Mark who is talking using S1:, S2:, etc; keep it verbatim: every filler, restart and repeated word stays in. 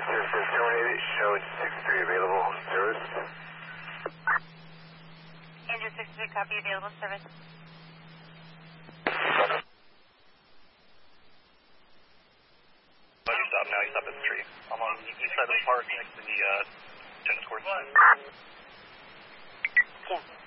S1: Services terminated. Show six three available service.
S2: Andrew six three, copy available service.
S3: Let you stop now. You stop at the tree. I'm on the east side of the park next to the uh, tennis court.
S2: Yeah.